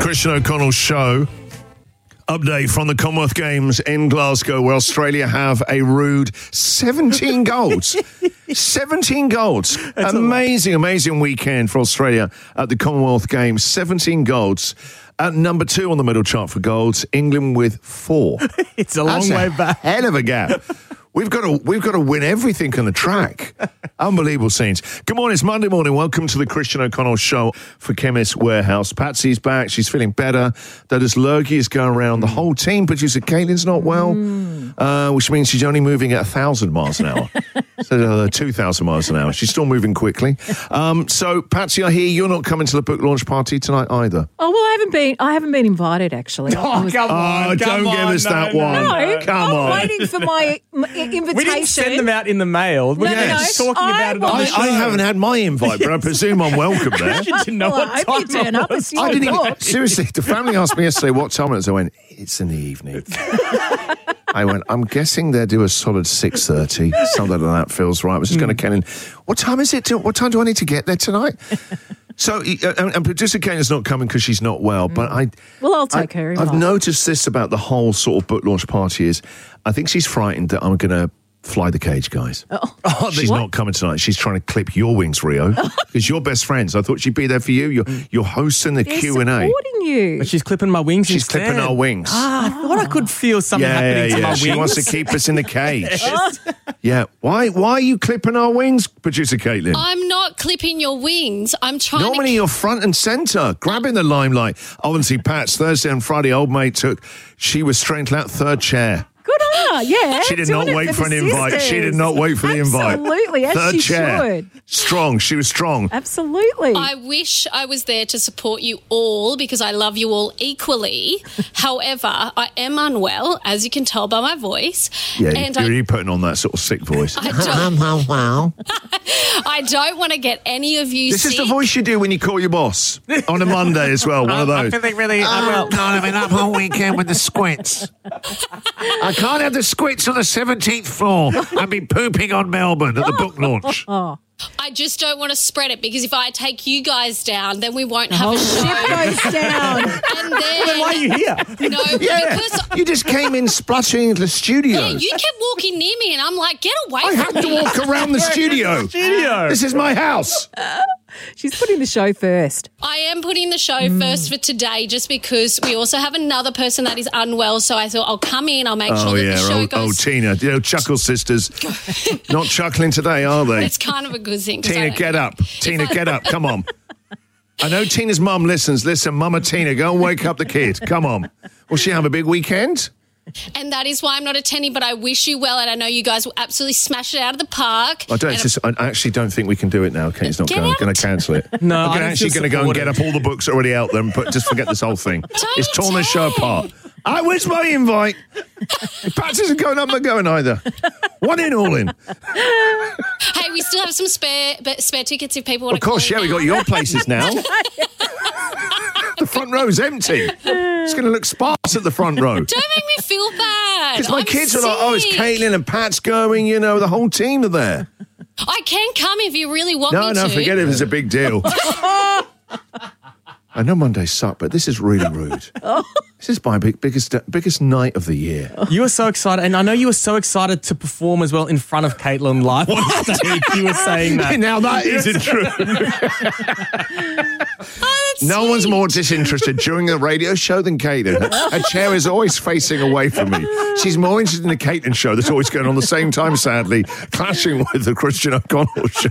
Christian O'Connell Show. Update from the Commonwealth Games in Glasgow, where Australia have a rude 17 goals. 17 goals. Amazing weekend for Australia at the Commonwealth Games. 17 goals. At number 2 on the medal chart for golds, England with 4. It's a long way back. Hell of a gap. We've got to win everything on the track. Unbelievable scenes. Good morning, it's Monday morning. Welcome to the Christian O'Connell Show for Chemist Warehouse. Patsy's back. She's feeling better. Douglas Lurgy is going around. The whole team. Producer Caitlin's not well, which means she's only moving at 1,000 miles an hour. So 2,000 miles an hour. She's still moving quickly. So, Patsy, I hear you're not coming to the book launch party tonight either. Oh, well, I haven't been invited, actually. Don't give us that one. No, Come on. I'm waiting for my invitation. We didn't send them out in the mail. We're just talking about it on the show. I haven't had my invite, but I presume I'm welcome there. You didn't know what I time hope you turn up. It's I your didn't even, book. seriously, the family asked me yesterday what time it is. I went, it's in the evening. I went, I'm guessing they'll do a solid 6:30. Something like that feels right. I was just going to Ken in, what time is it? What time do I need to get there tonight? So, and producer Kane is not coming because she's not well, but I'll take her. I've noticed this about the whole sort of book launch party is, I think she's frightened that I'm going to fly the cage, guys. She's not coming tonight. She's trying to clip your wings, Rio, because you're best friends. I thought she'd be there for you. You're hosting the They're Q&A. supporting you. But she's clipping my wings She's instead. clipping our wings. I thought I could feel something happening to my wings. She wants to keep us in the cage. Yeah. Why are you clipping our wings, producer Caitlin? I'm not clipping your wings. I'm trying Normally you're front and centre, grabbing the limelight. Obviously, Pat's Thursday and Friday, old mate she was straight out third chair. Good on her, yeah. She did doing not it wait for for the an invite. sisters. She did not wait for the invite. Absolutely, as third she chair. should. Strong. She was strong. Absolutely. I wish I was there to support you all because I love you all equally. However, I am unwell, as you can tell by my voice. Yeah, and you're really putting on that sort of sick voice. I don't want to get any of you This sick. is the voice you do when you call your boss on a Monday as well. One of those. I'm feeling really unwell. God, I've been up all weekend with the squints. I can't have the squints on the 17th floor. I've been pooping on Melbourne at the book launch. I just don't want to spread it because if I take you guys down, then we won't have a show. ship goes down. And then, Why are you here? No, Yeah, because you just came in splashing into the studio. yeah, you kept walking near me, and I'm like, get away I from have to me. walk around the studio. This is my house. She's putting the show first. I am putting the show first for today just because we also have another person that is unwell. So I thought I'll come in, I'll make sure that the show goes. Tina. Chuckle sisters. Not chuckling today, are they? It's kind of a good thing. 'cause I Tina, don't- get up. Tina, get up. Come on. I know Tina's mum listens. Listen, Mama Tina, go and wake up the kid. Come on. Will she have a big weekend? And that is why I'm not attending, but I wish you well. And I know you guys will absolutely smash it out of the park. I actually don't think we can do it now. Kate's not Get going out. to cancel it. No, I'm I don't actually feel going to go and get supported. up all the books already out there and just forget this whole thing. It's torn the show apart. Where's my invite? If Pat isn't going, I'm not going either. One in, all in. Hey, we still have some spare tickets if people want Of to course, call we got your places now. The front row's empty. It's going to look sparse at the front row. Don't make me feel bad. Because my I'm kids are like, oh, it's sick. Caitlin and Pat's going, the whole team are there. I can come if you really want me to. No, forget it. It's a big deal. I know Mondays suck, but this is really rude. This is my biggest night of the year. You were so excited, and I know you were so excited to perform as well in front of Caitlin live on stage. You were saying that. Now that isn't true. No one's more disinterested during the radio show than Caitlin. Her chair is always facing away from me. She's more interested in the Caitlin show that's always going on the same time, sadly, clashing with the Christian O'Connell show.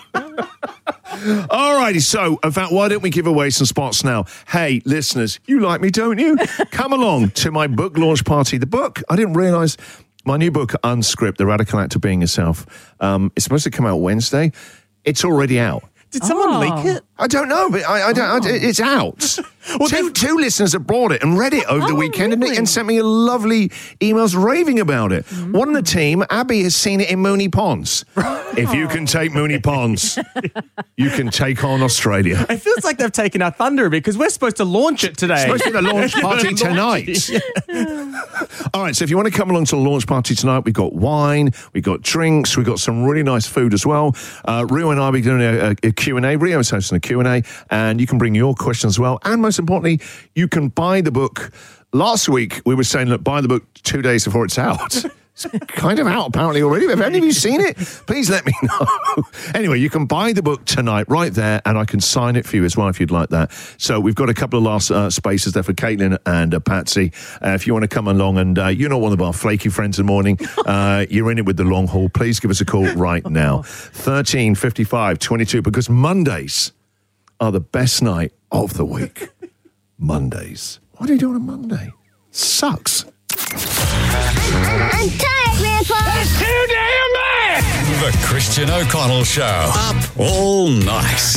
All righty, so, in fact, why don't we give away some spots now? Hey, listeners, you like me, don't you? Come along to my book launch party. The book, I didn't realise, my new book, Unscript, The Radical Act of Being Yourself, it's supposed to come out Wednesday. It's already out. Did someone leak it? I don't know, but it's out. Two listeners have brought it and read it over the weekend and sent me lovely emails raving about it. One of the team, Abby, has seen it in Moonee Ponds. If you can take Moonee Ponds, you can take on Australia. It feels like they've taken our thunder a bit because we're supposed to launch it today. It's supposed to be the launch party tonight. All right, so if you want to come along to the launch party tonight, we've got wine, we've got drinks, we've got some really nice food as well. Rio and I will be doing a Q&A. Rio is hosting a Q&A, and you can bring your questions as well. And most importantly, you can buy the book. Last week, we were saying, look, buy the book 2 days before it's out. It's kind of out apparently already. Have any of you seen it? Please let me know. Anyway, you can buy the book tonight right there, and I can sign it for you as well if you'd like that. So we've got a couple of last spaces there for Caitlin and Patsy. If you want to come along and you're not one of our flaky friends in the morning, you're in it with the long haul, please give us a call right now. 13 55 22, because Mondays are the best night of the week. Mondays. What are you doing on Monday? Sucks. I'm tired, Grandpa. That's too damn bad! The Christian O'Connell Show. Up all night.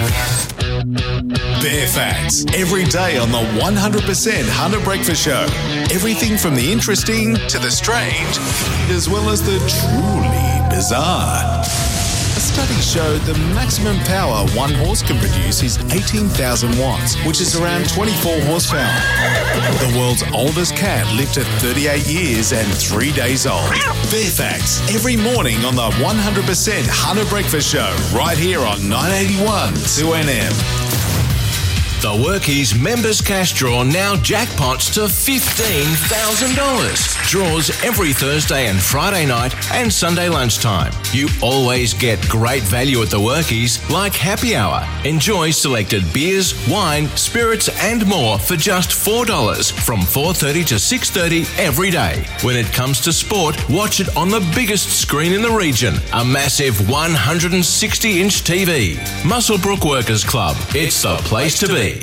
Bare facts. Every day on the 100% Hunter Breakfast Show. Everything from the interesting to the strange, as well as the truly bizarre. A study showed the maximum power one horse can produce is 18,000 watts, which is around 24 horsepower. The world's oldest cat lived to 38 years and 3 days old. Bare facts every morning on the 100% Hunter Breakfast Show, right here on 981 2NM. The Workies Members Cash Draw now jackpots to $15,000. Draws every Thursday and Friday night and Sunday lunchtime. You always get great value at the Workies, like happy hour. Enjoy selected beers, wine, spirits and more for just $4 from 4:30 to 6:30 every day. When it comes to sport, watch it on the biggest screen in the region, a massive 160-inch TV. Muswellbrook Workers Club. It's the place to be.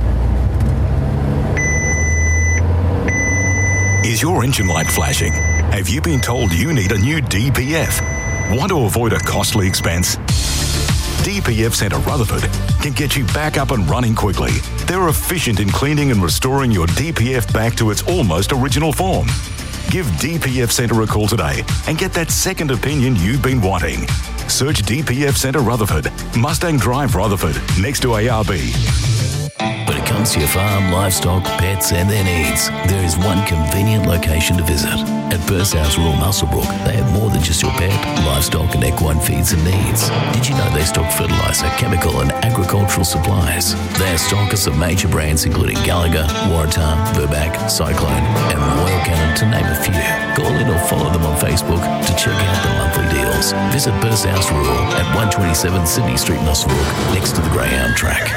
Is your engine light flashing? Have you been told you need a new DPF? Want to avoid a costly expense? DPF Centre Rutherford can get you back up and running quickly. They're efficient in cleaning and restoring your DPF back to its almost original form. Give DPF Centre a call today and get that second opinion you've been wanting. Search DPF Centre Rutherford, Mustang Drive Rutherford, next to ARB. When it comes to your farm, livestock, pets and their needs, there is one convenient location to visit. At Burshouse Rural Muswellbrook, they have more than just your pet, livestock and equine feeds and needs. Did you know they stock fertiliser, chemical and agricultural supplies? They are stockers of major brands including Gallagher, Waratah, Verbac, Cyclone and Royal Canin, to name a few. Call in or follow them on Facebook to check out the monthly deals. Visit Burshouse Rural at 127 Sydney Street, Muswellbrook, next to the Greyhound track.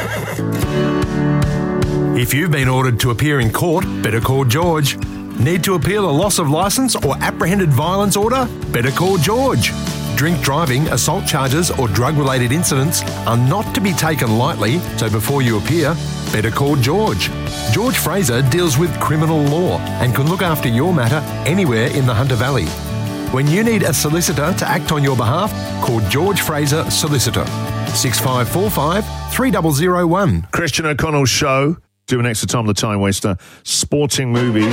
If you've been ordered to appear in court, better call George. Need to appeal a loss of licence or apprehended violence order? Better call George. Drink driving, assault charges or drug-related incidents are not to be taken lightly, so before you appear, better call George. George Fraser deals with criminal law and can look after your matter anywhere in the Hunter Valley. When you need a solicitor to act on your behalf, call George Fraser Solicitor. 6545 3001. Christian O'Connell Show. Doing extra time, the time waster. Sporting movies.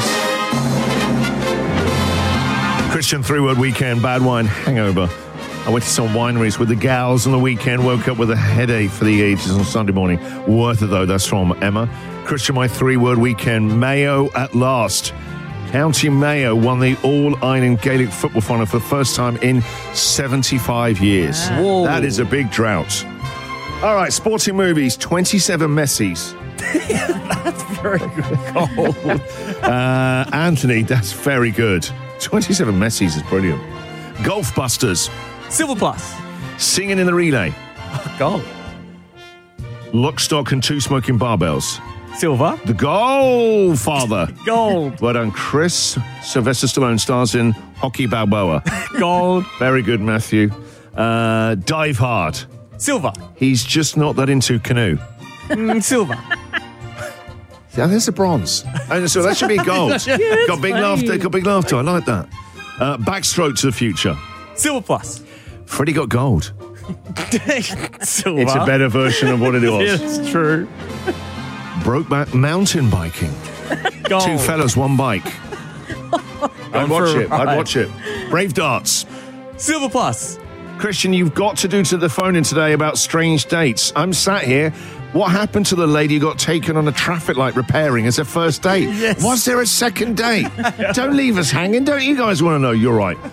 Christian 3-word weekend, bad wine, hangover. I went to some wineries with the gals on the weekend, woke up with a headache for the ages on Sunday morning. Worth it though, that's from Emma. Christian, my 3-word weekend, Mayo at last. County Mayo won the All-Ireland Gaelic football final for the first time in 75 years. Whoa. That is a big drought. All right, sporting movies, 27 Messis. That's very good. Anthony, that's very good. 27 Messis is brilliant. Golf Busters. Silver Plus. Singing in the Relay. Gold. Lock, Stock and Two Smoking Barbells. Silver. The Godfather. Gold. Well done, Chris. Sylvester Stallone stars in Hockey Balboa. Gold. Very good, Matthew. Dive Hard. Silver. He's just not that into canoe. Silver. Yeah, there's a bronze. And so that should be gold. Got big laughter. Got big laughter. I like that. Backstroke to the Future. Silver Plus. Freddie got gold. Silver. It's a better version of what it was. It's true. Brokeback Mountain Biking. Gold. Two fellas, one bike. I'd watch it. Right. I'd watch it. Brave Darts. Silver Plus. Christian, you've got to do to the phone in today about strange dates. I'm sat here. What happened to the lady who got taken on a traffic light repairing as her first date? Yes. Was there a second date? Don't leave us hanging. Don't you guys want to know? You're right.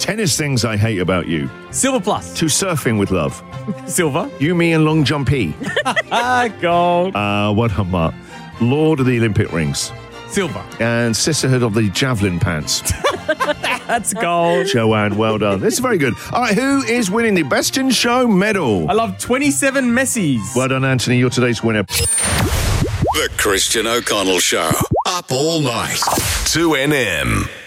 Tennis things I hate about you. Silver plus. To surfing with love. Silver. You, me, and long jumpy. Gold. What a mark. Lord of the Olympic rings. Silver. And sisterhood of the javelin pants. That's gold. Joanne, well done. This is very good. All right, who is winning the Best in Show medal? I love 27 Messies. Well done, Anthony. You're today's winner. The Christian O'Connell Show. Up all night. 2NM.